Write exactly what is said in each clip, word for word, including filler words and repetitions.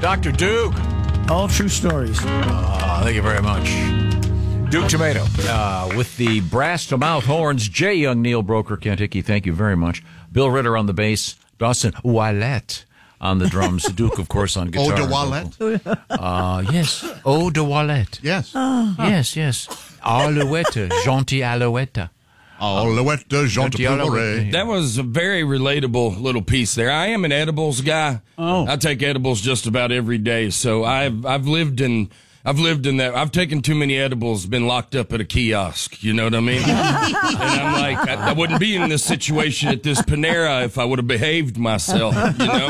Doctor Duke. All true stories. Uh, thank you very much. Duke Tomato uh, with the brass to mouth horns. J. Young, Neil Broker, Kent Hickey, thank you very much. Bill Ritter on the bass. Dawson Ouellette on the drums. Duke, of course, on guitar. Eau de Ouellette? Uh, yes. Eau de Ouellette. Yes. Oh. Yes, yes. Alouette. Gentil Alouette. Alouette, Gentil Alouette. That was a very relatable little piece there. I am an edibles guy. Oh. I take edibles just about every day. So I've I've lived in I've lived in that. I've taken too many edibles, been locked up at a kiosk. You know what I mean? And I'm like, I, I wouldn't be in this situation at this Panera if I would have behaved myself. You know.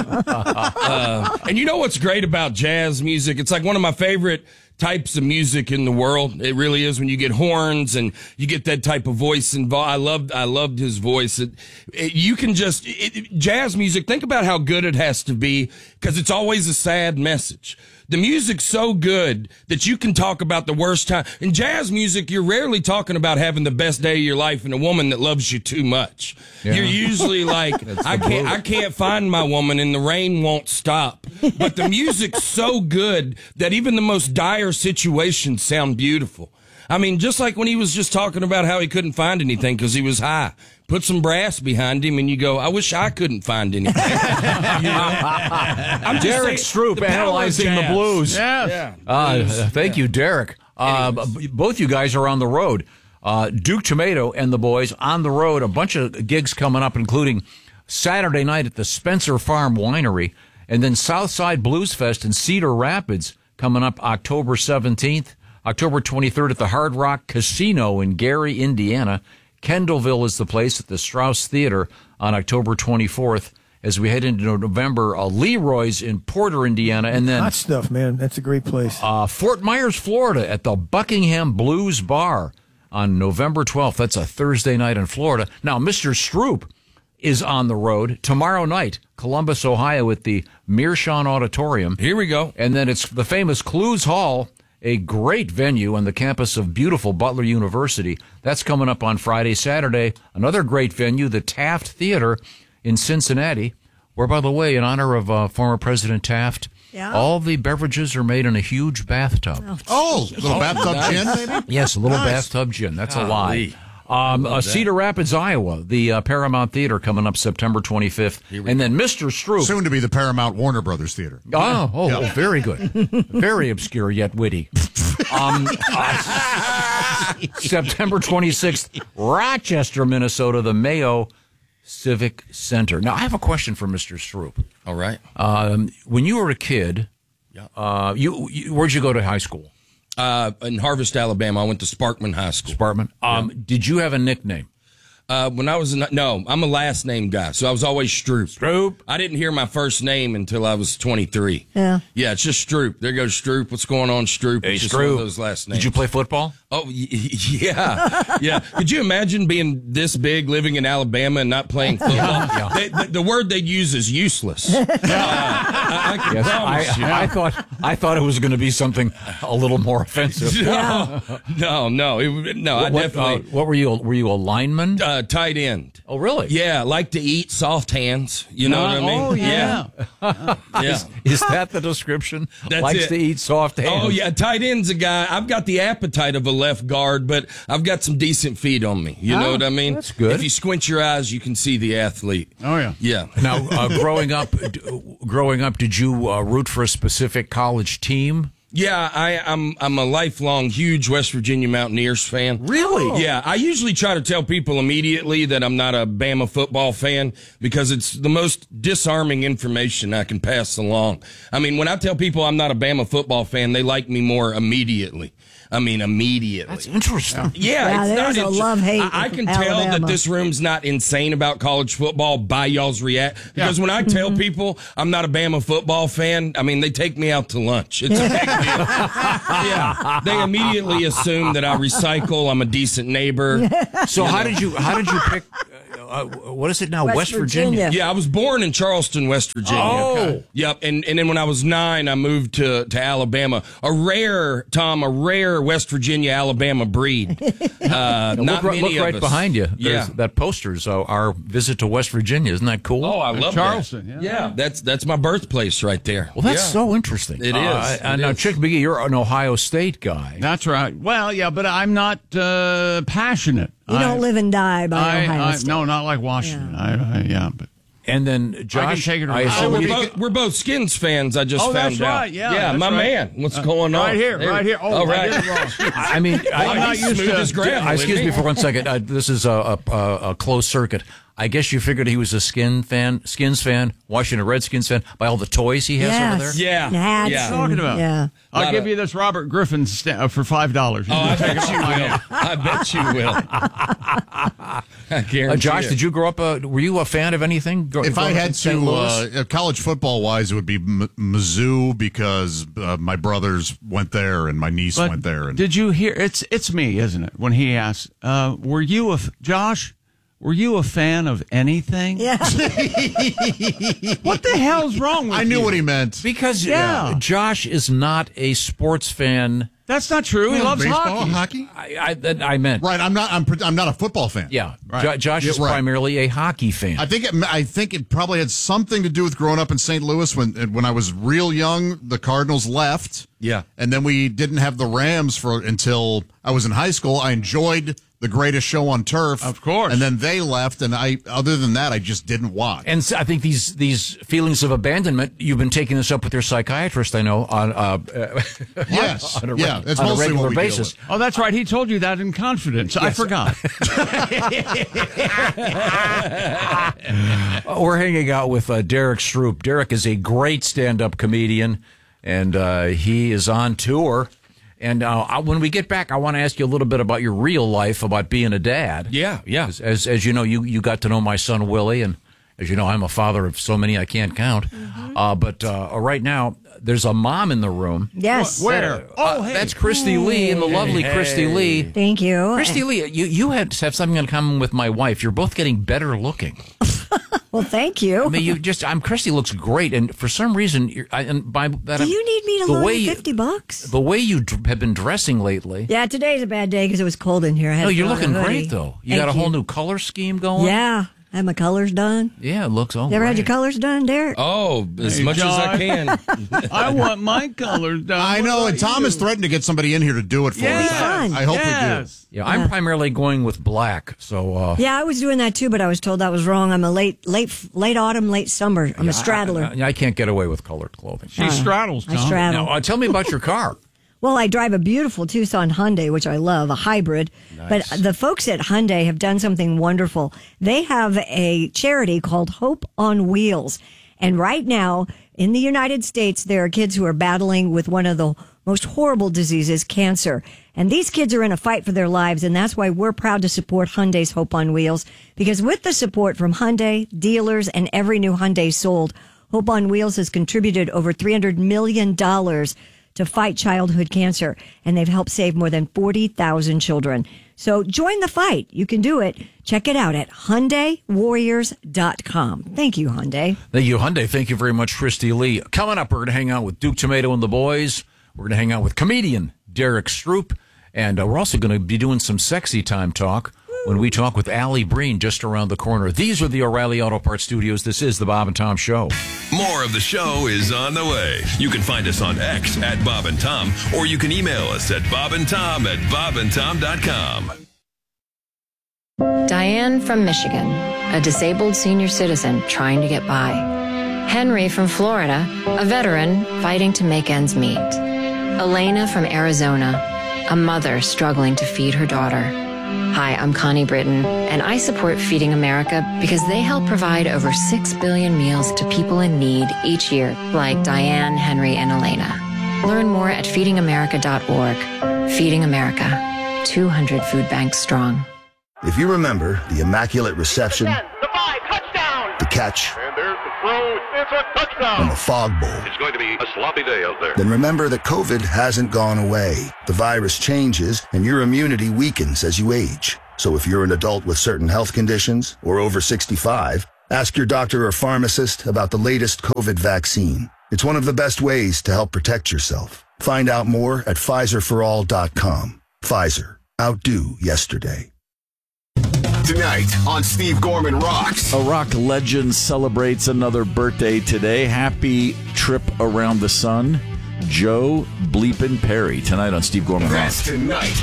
Uh, and you know what's great about jazz music? It's like one of my favorite types of music in the world. It really is when you get horns and you get that type of voice involved. I loved, I loved his voice. It, it, you can just, it, jazz music, think about how good it has to be because it's always a sad message. The music's so good that you can talk about the worst time. In jazz music, you're rarely talking about having the best day of your life and a woman that loves you too much. Yeah. You're usually like, I can't, I can't find my woman and the rain won't stop. But the music's so good that even the most dire situations sound beautiful. I mean, just like when he was just talking about how he couldn't find anything because he was high. Put some brass behind him, and you go, I wish I couldn't find anything. You know? I'm just Derek saying, Stroop analyzing the blues. Yes. Yeah. Uh, thank you, Derek. Uh, both you guys are on the road. Uh, Duke Tomato and the boys on the road. A bunch of gigs coming up, including Saturday night at the Spencer Farm Winery, and then Southside Blues Fest in Cedar Rapids coming up October seventeenth. October twenty-third at the Hard Rock Casino in Gary, Indiana. Kendallville is the place at the Strauss Theater on October twenty-fourth. As we head into November, uh, Leroy's in Porter, Indiana, and then Hot stuff, man. That's a great place. uh, Fort Myers, Florida, at the Buckingham Blues Bar on November twelfth. That's a Thursday night in Florida. Now, Mister Stroop is on the road tomorrow night, Columbus, Ohio, at the Meerschaum Auditorium. Here we go. And then it's the famous Clues Hall, a great venue on the campus of beautiful Butler University. That's coming up on Friday. Saturday, another great venue, the Taft Theater in Cincinnati, where, by the way, in honor of uh, former President Taft, yeah. all the beverages are made in a huge bathtub. Oh, Oh, little bathtub gin, maybe? Yes, a little Nice. bathtub gin. That's a Golly. lie. Um, uh, Cedar Rapids, Iowa, the uh, Paramount Theater coming up September twenty-fifth. And then Mister Stroop. Soon to be the Paramount Warner Brothers Theater. Oh, oh, Yeah. oh, very good. Very obscure yet witty. Um, uh, September twenty-sixth, Rochester, Minnesota, the Mayo Civic Center. Now, I have a question for Mister Stroop. All right. Um, when you were a kid, Yeah. uh, you, you where'd you go to high school? Uh, in Harvest, Alabama, I went to Sparkman High School. Sparkman. Um, Did you have a nickname? Uh, when I was in, no, I'm a last name guy, so I was always Stroop. Stroop. I didn't hear my first name until I was twenty-three. Yeah. Yeah, it's just Stroop. There goes Stroop. What's going on, Stroop? Hey, It's just one Stroop. of those last names. Did you play football? Oh, y- yeah. Yeah. Could you imagine being this big, living in Alabama and not playing football? Yeah. They, the, the word they'd use is useless. Uh, I, I can Yes, promise you. I, I thought I thought it was going to be something a little more offensive. No, no, no, it, no. I What, definitely uh, what were you? Were you a lineman? uh, tight end. Oh, really? Yeah, like to eat soft hands. You know what I mean? Oh, yeah. Yeah. Yeah. Is that the description? That's Likes it. to eat soft hands. Oh, yeah, tight end's a guy. I've got the appetite of a left guard, but I've got some decent feet on me. You know Oh, what I mean? that's good. If you squint your eyes, you can see the athlete. Oh, yeah. Yeah. Now, uh, growing up, d- growing up, did you uh, root for a specific college team? Yeah, I, I'm I'm a lifelong huge West Virginia Mountaineers fan. Really? Yeah, I usually try to tell people immediately that I'm not a Bama football fan because it's the most disarming information I can pass along. I mean, when I tell people I'm not a Bama football fan, they like me more immediately. I mean, immediately. That's interesting. Yeah, Yeah, it's there's not, a it's- love-hate I, I can with tell that Alabama. this room's not insane about college football by y'all's react. Because when I tell Mm-hmm. people I'm not a Bama football fan, I mean, they take me out to lunch. It's a big deal. Yeah, they immediately assume that I recycle. I'm a decent neighbor. So, how did you how did you pick? Uh, uh, what is it now? West West, Virginia. Virginia. Yeah, I was born in Charleston, West Virginia. Oh. Okay. Yep. And and then when I was nine, I moved to, to Alabama. A rare, Tom, a rare West Virginia, Alabama breed. Uh, Now, not look, many look of right us. behind you. There's- Yeah. That poster's uh, our visit to West Virginia. Isn't that cool? Oh, I love Charleston, that. yeah. Yeah, that's that's my birthplace right there. Well, that's Yeah. so interesting. It is. Uh, and It now, is. Chick McGee, you're an Ohio State guy. That's right. Well, yeah, but I'm not uh, passionate. You I, don't live and die by I, Ohio I, State. No, not like Washington. I, I, yeah, but And then Josh, take it or I not. Oh, assume we're, you- both, we're both Skins fans. I just Oh, found that's out. right. Yeah, yeah, that's my right. man. What's going on? right here, There- right here. Oh, Oh, I right. did it wrong. I mean, I, I'm not used to- as gravel. Uh, excuse isn't me he? for one second. Uh, this is a, a, a closed circuit. I guess you figured he was a skin fan, Skins fan, Washington Redskins fan, by all the toys he has yes. over there. Yeah. Hats Yeah. and- Talking about. Yeah. I'll Lot give of- you this Robert Griffin sta- uh, for five dollars. Oh, I bet you will. I bet you will. I guarantee Uh, Josh, it. did you grow up? Uh, were you a fan of anything? Gro- If I growing up in had Saint to, Louis? uh, college football wise, it would be M- Mizzou because uh, my brothers went there and my niece But went there. And did you hear? It's it's me, isn't it? When he asked, uh, "Were you a f- Josh? Were you a fan of anything?" Yeah. What the hell's wrong with I knew you? what he meant. because Yeah. uh, Josh is not a sports fan. That's not true. He loves Baseball, hockey. hockey. I, I, that I meant. Right. I'm not. I'm. pr- I'm not a football fan. Yeah. Right. Jo- Josh Yeah, is right. primarily a hockey fan. I think it, I think it probably had something to do with growing up in Saint Louis when when I was real young. The Cardinals left. Yeah. And then we didn't have the Rams for until I was in high school. I enjoyed The Greatest Show on Turf, Of course. And then they left, and I. Other than that, I just didn't watch. And so I think these these feelings of abandonment, you've been taking this up with your psychiatrist, I know, on uh, yes, on a, yeah, that's on a mostly regular what we deal basis. with. Oh, that's right. He told you that in confidence. I forgot. Uh, We're hanging out with uh, Derek Stroop. Derek is a great stand-up comedian, and uh, he is on tour. And uh, I- when we get back, I want to ask you a little bit about your real life, about being a dad. Yeah, yeah. As as, as you know, you, you got to know my son Willie, and as you know, I'm a father of so many I can't count. Uh, but uh, right now, there's a mom in the room. Yes. Where? Uh, Oh, hey. that's Christy Lee and the lovely Christy Lee. Thank you. Christy Lee, you you had have something in common with my wife. You're both getting better looking. Well, thank you. I mean, you just I'm Christy looks great, and for some reason, you're, I, and by that Do I'm- you need me to the loan way you you- fifty bucks? the way you d- have been dressing lately. Yeah, today's a bad day because it was cold in here. I had No, to you're throw on a looking hoodie. great though. You Thank got a whole you. new color scheme going. Yeah, I had my colors done. yeah, it looks all. You ever had right. your colors done, Derek? Oh, as Hey, much as I John. can. I want my colors done. I What know, about and Tom you? has threatened to get somebody in here to do it for Yes. us. Fun. I hope yes. Yeah, I'm primarily going with black. So uh, Yeah, I was doing that too, but I was told that was wrong. I'm a late, late, late autumn, late summer. I'm a straddler. I, I, I can't get away with colored clothing. She straddles, I Tom. straddle. Now, uh, tell me about your car. Well, I drive a beautiful Tucson Hyundai, which I love, a hybrid. But the folks at Hyundai have done something wonderful. They have a charity called Hope on Wheels. And right now, in the United States, there are kids who are battling with one of the most horrible diseases, cancer. And these kids are in a fight for their lives, and that's why we're proud to support Hyundai's Hope on Wheels. Because with the support from Hyundai, dealers, and every new Hyundai sold, Hope on Wheels has contributed over three hundred million dollars to fight childhood cancer, and they've helped save more than forty thousand children. So join the fight. You can do it. Check it out at Hyundai Warriors dot com. Thank you, Hyundai. Thank you, Hyundai. Thank you very much, Christy Lee. Coming up, we're going to hang out with Duke Tomato and the boys. We're going to hang out with comedian Derek Stroop. And uh, we're also going to be doing some sexy time talk when we talk with Allie Breen just around the corner. These are the O'Reilly Auto Parts Studios. This is the Bob and Tom Show. More of the show is on the way. You can find us on X at Bob and Tom, or you can email us at bobandtom at bobandtom dot com. Diane from Michigan, a disabled senior citizen trying to get by. Henry from Florida, a veteran fighting to make ends meet. Elena from Arizona, a mother struggling to feed her daughter. Hi, I'm Connie Britton, and I support Feeding America because they help provide over six billion meals to people in need each year, like Diane, Henry, and Elena. Learn more at feeding america dot org. Feeding America, two hundred food banks strong. If you remember the Immaculate Reception, The five, touchdown! the catch, And there's the throw. It's a touchdown. and the fog bowl, It's going to be a sloppy day out there. then remember that COVID hasn't gone away. The virus changes, and your immunity weakens as you age. So if you're an adult with certain health conditions or over sixty-five, ask your doctor or pharmacist about the latest COVID vaccine. It's one of the best ways to help protect yourself. Find out more at Pfizer for all dot com. Pfizer. Outdo yesterday. Tonight on Steve Gorman Rocks. A rock legend celebrates another birthday today. Happy trip around the sun. Joe Bleepin' Perry. Tonight on Steve Gorman Rocks. That's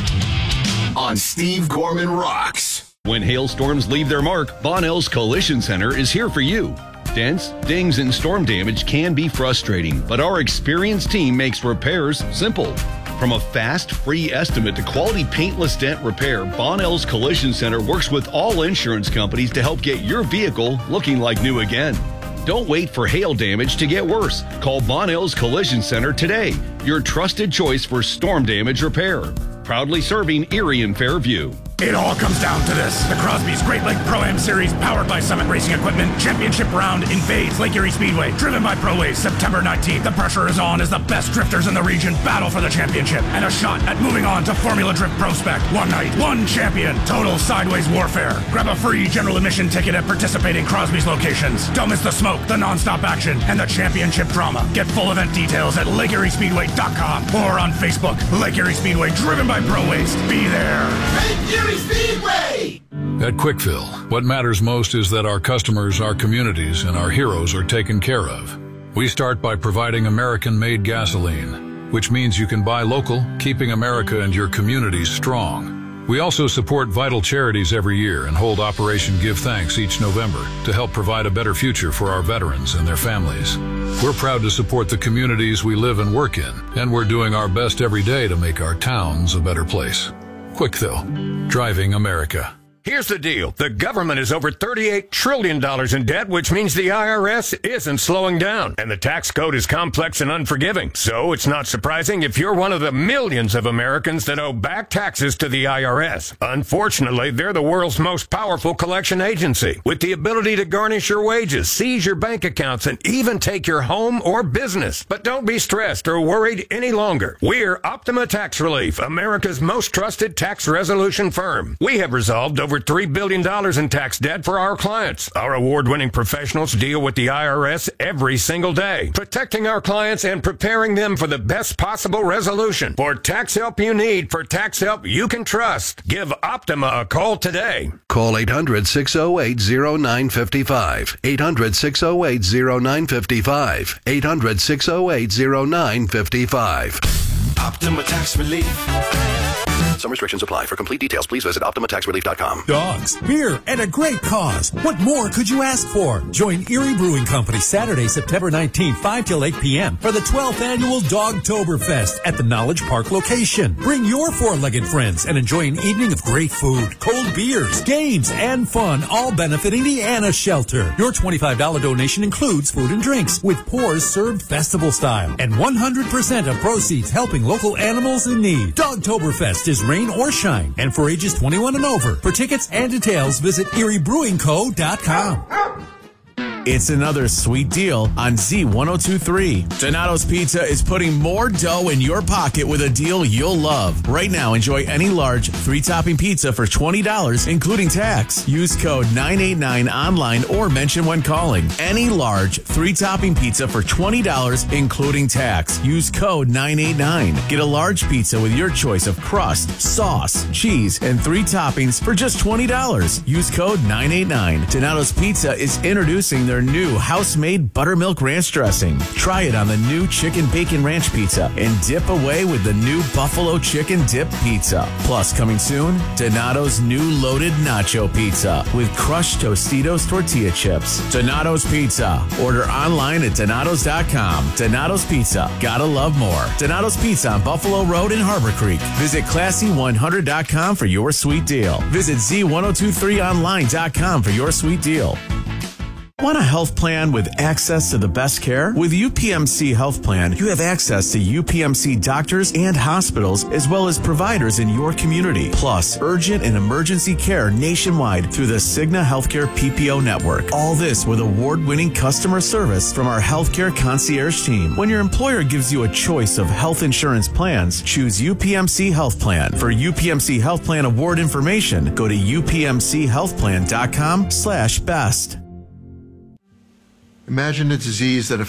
tonight on Steve Gorman Rocks. When hailstorms leave their mark, Bonnell's Collision Center is here for you. Dents, dings, and storm damage can be frustrating, but our experienced team makes repairs simple. From a fast, free estimate to quality paintless dent repair, Bonnell's Collision Center works with all insurance companies to help get your vehicle looking like new again. Don't wait for hail damage to get worse. Call Bonnell's Collision Center today, your trusted choice for storm damage repair. Proudly serving Erie and Fairview. It all comes down to this. The Crosby's Great Lake Pro-Am Series, powered by Summit Racing Equipment, championship round invades Lake Erie Speedway, driven by ProWays, September nineteenth. The pressure is on as the best drifters in the region battle for the championship and a shot at moving on to Formula Drift Pro Spec. One night, one champion, total sideways warfare. Grab a free general admission ticket at participating Crosby's locations. Don't miss the smoke, the non-stop action, and the championship drama. Get full event details at Lake Erie Speedway dot com or on Facebook. Lake Erie Speedway, driven by ProWays. Be there. Lake Erie Speedway! At Quickfill, what matters most is that our customers, our communities, and our heroes are taken care of. We start by providing American-made gasoline, which means you can buy local, keeping America and your communities strong. We also support vital charities every year and hold Operation Give Thanks each November to help provide a better future for our veterans and their families. We're proud to support the communities we live and work in, and we're doing our best every day to make our towns a better place. Quickfill, driving America. Here's the deal. The government is over thirty-eight trillion dollars in debt, which means the I R S isn't slowing down. And the tax code is complex and unforgiving. So it's not surprising if you're one of the millions of Americans that owe back taxes to the I R S. Unfortunately, they're the world's most powerful collection agency, with the ability to garnish your wages, seize your bank accounts, and even take your home or business. But don't be stressed or worried any longer. We're Optima Tax Relief, America's most trusted tax resolution firm. We have resolved over three billion dollars in tax debt for our clients. Our award-winning professionals deal with the I R S every single day, protecting our clients and preparing them for the best possible resolution. For tax help you need, for tax help you can trust, give Optima a call today. Call eight hundred, six oh eight, oh nine five five. eight hundred, six oh eight, oh nine five five. eight hundred, six oh eight, oh nine five five. Optima Tax Relief. Some restrictions apply. For complete details, please visit Optima Tax Relief dot com. Dogs, beer, and a great cause. What more could you ask for? Join Erie Brewing Company Saturday, September nineteenth, five till eight p.m. for the twelfth annual Dogtoberfest at the Knowledge Park location. Bring your four-legged friends and enjoy an evening of great food, cold beers, games, and fun, all benefiting the Anna Shelter. Your twenty-five dollars donation includes food and drinks, with pours served festival style, and one hundred percent of proceeds helping local animals in need. Dogtoberfest is rain or shine, and for ages twenty-one and over. For tickets and details, visit Erie Brewing Co dot com. It's another sweet deal on Z ten twenty-three. Donato's Pizza is putting more dough in your pocket with a deal you'll love. Right now, enjoy any large three-topping pizza for twenty dollars, including tax. Use code nine eight nine online or mention when calling. Any large three-topping pizza for twenty dollars, including tax. Use code nine eight nine. Get a large pizza with your choice of crust, sauce, cheese, and three toppings for just twenty dollars. Use code nine eight nine. Donato's Pizza is introducing their new house-made buttermilk ranch dressing. Try it on the new chicken bacon ranch pizza and dip away with the new buffalo chicken dip pizza. Plus, coming soon, Donato's new loaded nacho pizza with crushed Tostitos tortilla chips. Donato's Pizza. Order online at Donatos dot com. Donato's Pizza. Gotta love more. Donato's Pizza on Buffalo Road in Harbor Creek. Visit Classy one hundred dot com for your sweet deal. Visit Z ten twenty-three online dot com for your sweet deal. Want a health plan with access to the best care? With U P M C Health Plan, you have access to U P M C doctors and hospitals, as well as providers in your community, plus urgent and emergency care nationwide through the Cigna Healthcare P P O network. All this with award-winning customer service from our healthcare concierge team. When your employer gives you a choice of health insurance plans, choose U P M C Health Plan. For U P M C Health Plan award information, go to U P M C health plan dot com slash best. Imagine a disease that affects